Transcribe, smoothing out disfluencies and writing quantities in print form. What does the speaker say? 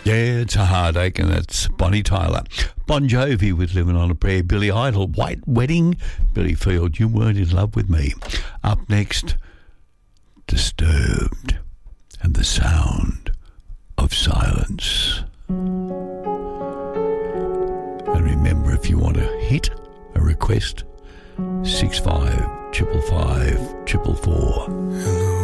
Yeah, it's a heartache, and that's Bonnie Tyler. Bon Jovi with Living on a Prayer. Billy Idol, White Wedding. Billy Field, You Weren't in Love with Me. Up next, Disturbed and the Sound of Silence. And remember, if you want to hit a request, 65 555 444. Hello.